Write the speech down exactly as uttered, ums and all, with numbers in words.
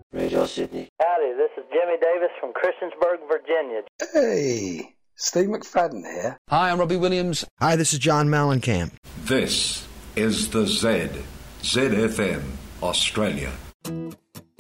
Radio Sydney. Howdy, this is Jimmy Davis from Christiansburg, Virginia. Hey, Steve McFadden here. Hi, I'm Robbie Williams. Hi, this is John Mellencamp. This is the Z, Z F M, Australia.